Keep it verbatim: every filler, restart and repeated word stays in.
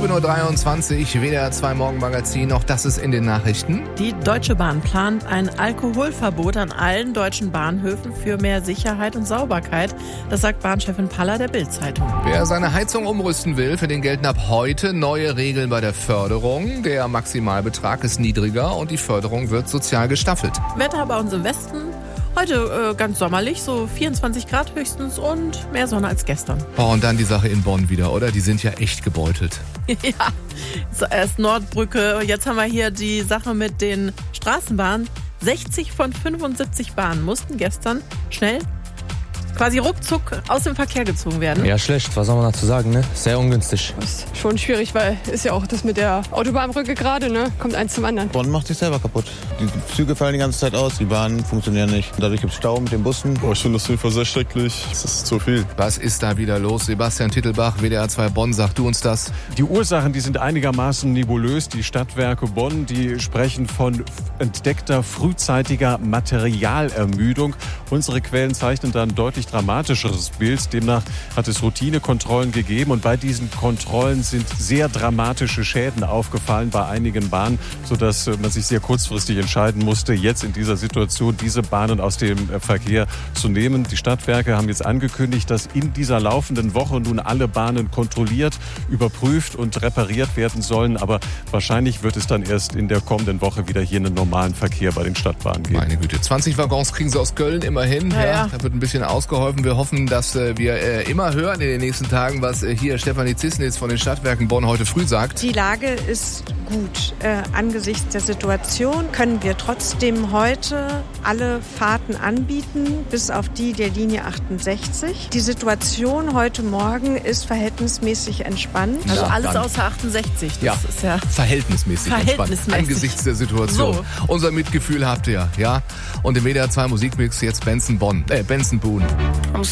sieben Uhr dreiundzwanzig, W D R zwei Morgenmagazin, auch das ist in den Nachrichten. Die Deutsche Bahn plant ein Alkoholverbot an allen deutschen Bahnhöfen für mehr Sicherheit und Sauberkeit. Das sagt Bahnchefin Paller der Bild-Zeitung. Wer seine Heizung umrüsten will, für den gelten ab heute neue Regeln bei der Förderung. Der Maximalbetrag ist niedriger und die Förderung wird sozial gestaffelt. Wetter bei uns im Westen. Heute äh, ganz sommerlich, so vierundzwanzig Grad höchstens und mehr Sonne als gestern. Oh, und dann die Sache in Bonn wieder, oder? Die sind ja echt gebeutelt. Ja, so, erst Nordbrücke. Jetzt haben wir hier die Sache mit den Straßenbahnen. sechzig von fünfundsiebzig Bahnen mussten gestern schnell quasi ruckzuck aus dem Verkehr gezogen werden. Ja, schlecht. Was soll man dazu sagen, ne? Sehr ungünstig. Das ist schon schwierig, weil ist ja auch das mit der Autobahnbrücke gerade, ne? Kommt eins zum anderen. Bonn macht sich selber kaputt. Die Züge fallen die ganze Zeit aus, die Bahnen funktionieren nicht. Dadurch gibt es Stau mit den Bussen. Oh, ich finde das auf jeden Fall sehr schrecklich. Das ist zu viel. Was ist da wieder los? Sebastian Tittelbach, W D R zwei Bonn, sag du uns das. Die Ursachen, die sind einigermaßen nebulös. Die Stadtwerke Bonn, die sprechen von entdeckter frühzeitiger Materialermüdung. Unsere Quellen zeichnen da ein deutlich dramatischeres Bild. Demnach hat es Routinekontrollen gegeben und bei diesen Kontrollen sind sehr dramatische Schäden aufgefallen bei einigen Bahnen, sodass man sich sehr kurzfristig entscheiden musste, jetzt in dieser Situation diese Bahnen aus dem Verkehr zu nehmen. Die Stadtwerke haben jetzt angekündigt, dass in dieser laufenden Woche nun alle Bahnen kontrolliert, überprüft und repariert werden sollen, aber wahrscheinlich wird es dann erst in der kommenden Woche wieder hier einen normalen Verkehr bei den Stadtbahnen geben. Meine Güte, zwanzig Waggons kriegen sie aus Köln immerhin. Ja, ja, ja. Da wird ein bisschen ausgeholfen. Wir hoffen, dass äh, wir äh, immer hören in den nächsten Tagen, was äh, hier Stefanie Zissnitz von den Stadtwerken Bonn heute früh sagt. Die Lage ist gut. Äh, angesichts der Situation können wir trotzdem heute alle Fahrten anbieten, bis auf die der Linie achtundsechzig. Die Situation heute Morgen ist verhältnismäßig entspannt. Also Ja, alles dann. außer achtundsechzig. Das Ja. ist ja Verhältnismäßig, Verhältnismäßig. entspannt angesichts der Situation. So. Unser Mitgefühl habt ihr, ja. Und im W D R zwei Musikmix jetzt Benson Bonn, äh, Benson Boone.